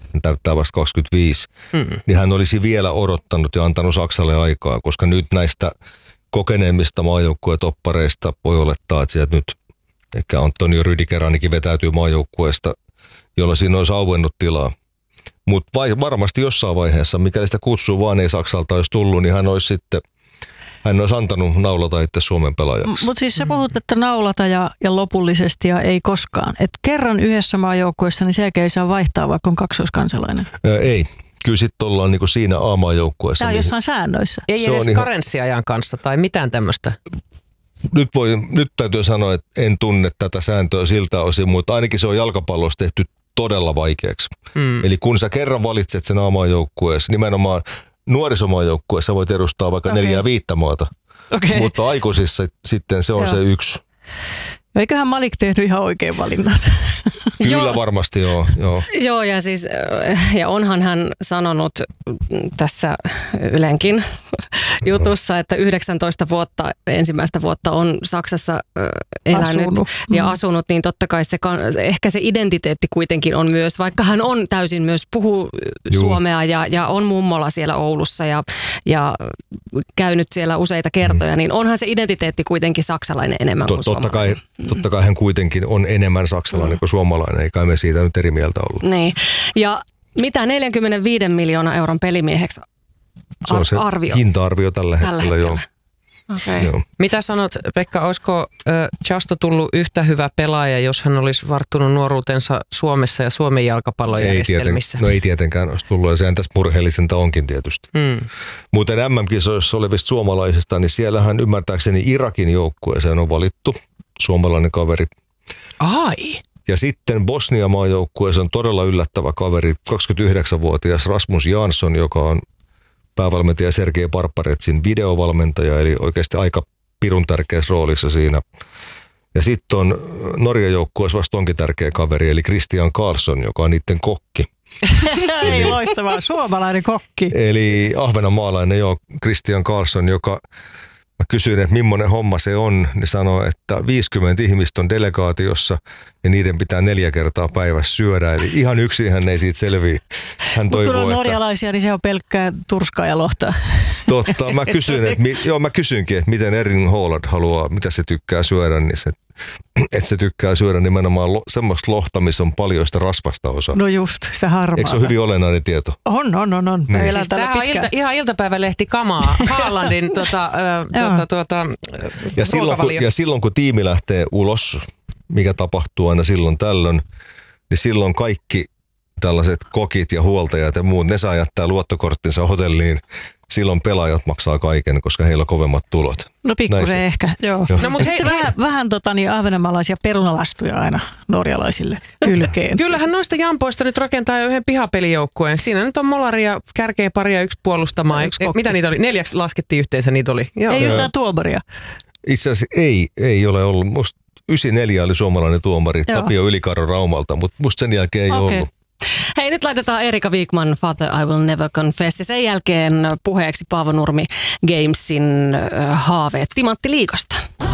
hän täyttää vasta 25, niin hän olisi vielä odottanut ja antanut Saksalle aikaa, koska nyt näistä kokeneemmista maajoukkuetoppareista voi olettaa, että sieltä nyt ehkä Antonio Rüdiger ainakin vetäytyy maajoukkueesta, jolla siinä olisi auennut tilaa. Mutta varmasti jossain vaiheessa, mikäli sitä kutsuu vaan ei Saksalta olisi tullut, niin hän olisi antanut naulata itse Suomen pelaajaksi. Mutta siis sä puhut, että naulata ja lopullisesti ja ei koskaan. Et kerran yhdessä maajoukkueessa, niin selkeä ei saa vaihtaa, vaikka on kaksoiskansalainen. Ei. Kyllä sitten ollaan niinku siinä A-maajoukkueessa. Tämä on jossain säännöissä. Ei edes karenssiajan kanssa tai mitään tämmöistä. Nyt täytyy sanoa, että en tunne tätä sääntöä siltä osin, mutta ainakin se on jalkapallossa tehty todella vaikeaksi. Eli kun sä kerran valitset sen A-maajoukkueessa, nimenomaan nuorisomaajoukkueessa voit edustaa vaikka 4-5 maata, mutta aikuisissa sitten se on se yksi. Eiköhän Malik tehnyt ihan oikein valinnan? Kyllä varmasti joo. Joo, ja siis ja onhan hän sanonut tässä Ylenkin jutussa, että 19 vuotta, ensimmäistä vuotta on Saksassa elänyt ja asunut, niin totta kai ehkä se identiteetti kuitenkin on myös, vaikka hän on täysin myös puhuu suomea ja on mummola siellä Oulussa ja käynyt siellä useita kertoja, niin onhan se identiteetti kuitenkin saksalainen enemmän kuin suomalainen. Totta kai hän kuitenkin on enemmän saksalainen kuin suomalainen, eikä me siitä nyt eri mieltä ollut. Niin, ja mitä 45 miljoonan euron pelimieheksi se on se arvio? Hinta-arvio tällä hetkellä, joo. Okay. Joo. Mitä sanot, Pekka, olisiko Chasto tullut yhtä hyvä pelaaja, jos hän olisi varttunut nuoruutensa Suomessa ja Suomen jalkapallojärjestelmissä? Ei tietenkään olisi tullut, ja sehän tässä murheellisinta onkin tietysti. Muuten MM-kisoissa olevista suomalaisista, niin siellähän ymmärtääkseni Irakin joukkueeseen on valittu suomalainen kaveri. Ai! Ja sitten Bosnia-maajoukkueessa on todella yllättävä kaveri, 29-vuotias Rasmus Jansson, joka on päävalmentaja Sergei Barbaretsin videovalmentaja, eli oikeasti aika pirun tärkeässä roolissa siinä. Ja sitten on Norjan joukkueessa vasta onkin tärkeä kaveri, eli Christian Karlsson, joka on niiden kokki. Ei loistavaa, suomalainen kokki. Eli ahvenanmaalainen, Christian Karlsson, joka... Mä kysyin, että millainen homma se on, niin sanoi, että 50 ihmistä on delegaatiossa ja niiden pitää 4 kertaa päivässä syödä. Eli ihan yksin hän ei siitä selviä. Hän toivoo, kun on norjalaisia, niin se on pelkkää turskaa ja lohtaa. Totta, mä kysyinkin, että miten Erling Haaland haluaa, mitä se tykkää syödä, niin se tykkää syödä nimenomaan semmoista lohta, missä on paljon sitä rasvasta osaa. No just, sitä harmaata. Eikö se ole hyvin olennainen tieto? On. Niin. Siis tämä on ihan iltapäivälehti kamaa. Haalandin ja silloin kun tiimi lähtee ulos, mikä tapahtuu aina silloin tällöin, niin silloin kaikki tällaiset kokit ja huoltajat ja muut, ne saa jättää luottokorttinsa hotelliin. Silloin pelaajat maksaa kaiken, koska heillä on kovemmat tulot. No pikkusen ehkä, joo. No, mutta sitten vähän ahvenanmaalaisia perunalastuja aina norjalaisille kylkeen. Kyllähän noista jampoista nyt rakentaa jo yhden pihapelijoukkueen. Siinä nyt on molari ja kärkeä pari ja yksi puolustamaan. Mitä niitä oli? 4 laskettiin yhteensä niitä oli. Joo. Ei yhtään tuomaria. Itse asiassa ei ole ollut. Musta 94 oli suomalainen tuomari, Tapio Ylikarro Raumalta, mutta musta sen jälkeen ei ollut. Hei, nyt laitetaan Erika Wigman, Father I Will Never Confess, ja sen jälkeen puheeksi Paavo Nurmi Gamesin haaveet Timantti-liigasta.